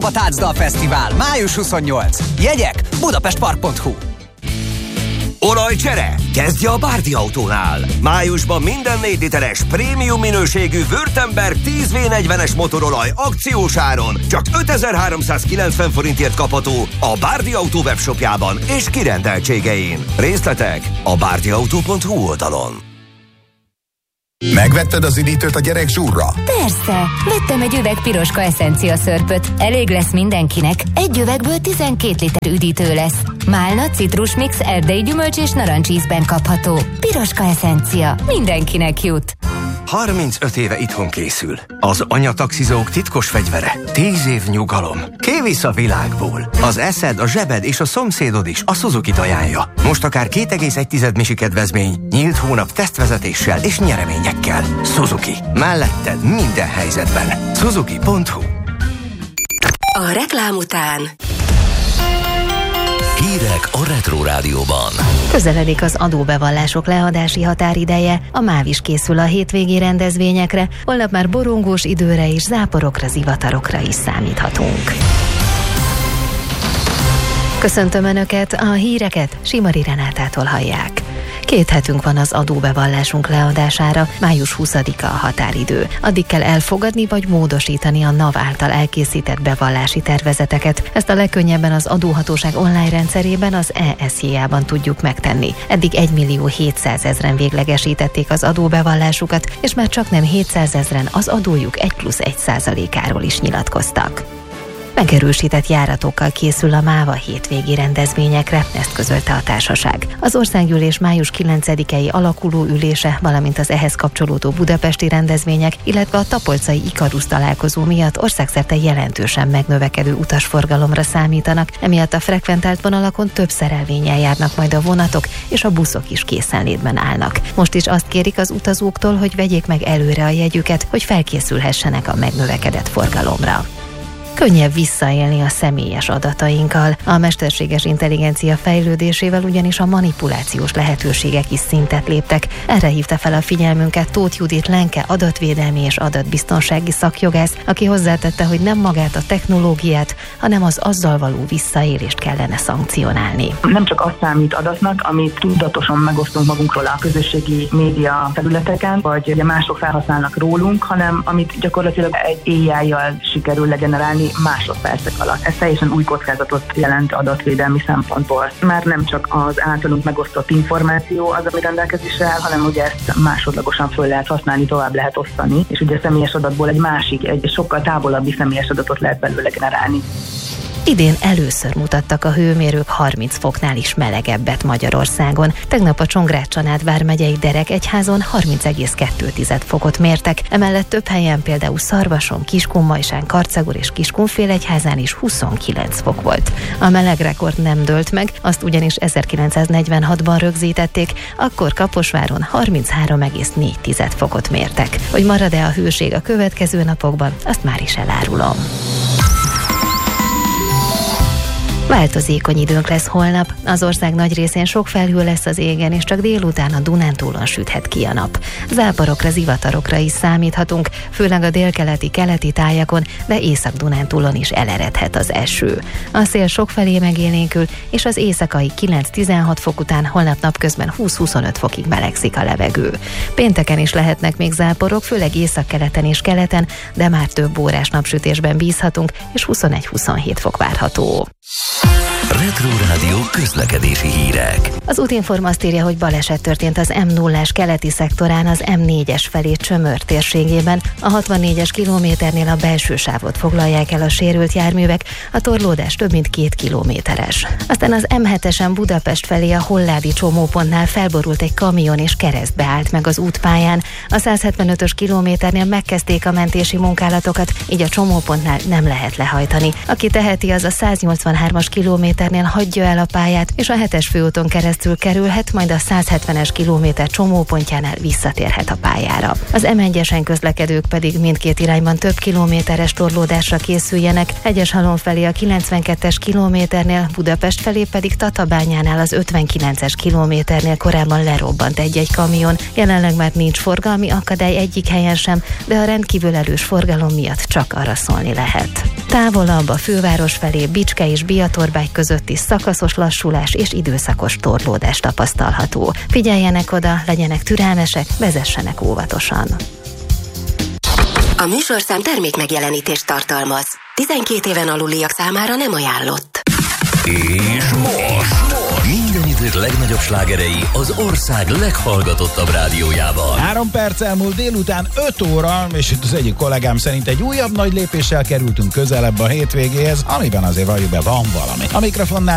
Táncdal Fesztivál, május 28. Jegyek budapestpark.hu. Olajcsere? Kezdje a Bárdi Autónál! Májusban minden 4 literes prémium minőségű Württemberg 10V40-es motorolaj akciós áron csak 5390 forintért kapható a Bárdi Autó webshopjában és kirendeltségein. Részletek a bárdiautó.hu oldalon. Megvetted az üdítőt a gyerek zsúrra? Persze, vettem egy üveg Piroska eszencia szörpöt. Elég lesz mindenkinek. Egy üvegből 12 liter üdítő lesz. Málna, citrusmix, erdei gyümölcs és narancsízben kapható. Piroska eszencia. Mindenkinek jut. 35 éve itthon készül. Az anyataxizók titkos fegyvere. 10 év nyugalom. Kivisz a világból. Az eszed, a zsebed és a szomszédod is a Suzuki-t ajánlja. Most akár 2,1 misi kedvezmény, nyílt hónap tesztvezetéssel és nyereményekkel. Suzuki. Melletted minden helyzetben. Suzuki.hu. A reklám után hírek a Retro Rádióban. Közeledik az adóbevallások leadási határideje, a MÁV is készül a hétvégi rendezvényekre, holnap már borongós időre és záporokra, zivatarokra is számíthatunk. Köszöntöm Önöket, a híreket Simari Renátától hallják. 2 hetünk van az adóbevallásunk leadására, május 20-a a határidő. Addig kell elfogadni vagy módosítani a NAV által elkészített bevallási tervezeteket. Ezt a legkönnyebben az adóhatóság online rendszerében, az ESJ-ban tudjuk megtenni. Eddig 1.700.000-en véglegesítették az adóbevallásukat, és már csaknem 700.000-en az adójuk 1+1%-áról is nyilatkoztak. Megerősített járatokkal készül a MÁV a hétvégi rendezvényekre, ezt közölte a társaság. Az országgyűlés május 9-i alakuló ülése, valamint az ehhez kapcsolódó budapesti rendezvények, illetve a tapolcai Ikarusz találkozó miatt országszerte jelentősen megnövekedő utasforgalomra számítanak, emiatt a frekventált vonalakon több szerelvénnyel járnak majd a vonatok, és a buszok is készenlétben állnak. Most is azt kérik az utazóktól, hogy vegyék meg előre a jegyüket, hogy felkészülhessenek a megnövekedett forgalomra. Könnyebb visszaélni a személyes adatainkkal. A mesterséges intelligencia fejlődésével ugyanis a manipulációs lehetőségek is szintet léptek. Erre hívta fel a figyelmünket Tóth Judit Lenke adatvédelmi és adatbiztonsági szakjogász, aki hozzátette, hogy nem magát a technológiát, hanem az azzal való visszaélést kellene szankcionálni. Nem csak az számít adatnak, amit tudatosan megosztunk magunkról a közösségi média területeken, vagy ugye mások felhasználnak rólunk, hanem amit gyakorlatilag egy AI-jal sikerül legenerálni másodpercek alatt. Ez teljesen új kockázatot jelent adatvédelmi szempontból. Már nem csak az általunk megosztott információ az, ami rendelkezésre áll, hanem ugye ezt másodlagosan föl lehet használni, tovább lehet osztani, és ugye a személyes adatból egy sokkal távolabbi személyes adatot lehet belőle generálni. Idén először mutattak a hőmérők 30 foknál is melegebbet Magyarországon. Tegnap a Csongrád-Csanád vármegyei Derekegyházon 30,2 fokot mértek, emellett több helyen, például Szarvason, Kiskunmajsán, Karcagur és Kiskunfélegyházán is 29 fok volt. A melegrekord nem dőlt meg, azt ugyanis 1946-ban rögzítették, akkor Kaposváron 33,4 fokot mértek. Hogy marad-e a hőség a következő napokban, azt már is elárulom. Változékony időnk lesz holnap. Az ország nagy részén sok felhő lesz az égen, és csak délután a Dunántúlon süthet ki a nap. Záporokra, zivatarokra is számíthatunk, főleg a délkeleti, keleti tájakon, de Észak-Dunántúlon is eleredhet az eső. A szél sokfelé megélénkül, és az éjszakai 9-16 fok után holnap napközben 20-25 fokig melegszik a levegő. Pénteken is lehetnek még záporok, főleg északkeleten és keleten, de már több órás napsütésben bízhatunk, és 21-27 fok várható. Retro Rádió közlekedési hírek. Az Útinform azt írja, hogy baleset történt az M0-ás keleti szektorán az M4-es felé Csömör térségében. A 64-es kilométernél a belső sávot foglalják el a sérült járművek, a torlódás több mint 2 kilométeres. Aztán az M7-esen Budapest felé a Holládi csomópontnál felborult egy kamion és keresztbe állt meg az útpályán. A 175-ös kilométernél megkezdték a mentési munkálatokat, így a csomópontnál nem lehet lehajtani. Aki teheti, az a 183-as kilométernél kilométernél hagyja el a pályát, és a 7-es főúton keresztül kerülhet, majd a 170-es kilométer csomópontjánál visszatérhet a pályára. Az M1-esen közlekedők pedig mindkét irányban több kilométeres torlódásra készüljenek, Egyeshalom felé a 92-es kilométernél, Budapest felé pedig Tatabányánál az 59-es kilométernél korábban lerobbant egy-egy kamion. Jelenleg már nincs forgalmi akadály egyik helyen sem, de a rendkívül erős forgalom miatt csak arra szólni lehet. Távolabb a főváros felé Bicske és Biatorbágy között is szakaszos lassulás és időszakos torlódás tapasztalható. Figyeljenek oda, legyenek türelmesek, vezessenek óvatosan. A műsorszám termékmegjelenítést tartalmaz. 12 éven aluliak számára nem ajánlott. És most minden idők legnagyobb slágerei az ország leghallgatottabb rádiójában. 3 perc elmúlt délután 5 óra, és itt az egyik kollégám szerint egy újabb nagy lépéssel kerültünk közelebb a hétvégéhez, amiben azért valljuk be, van valami. A mikrofonnál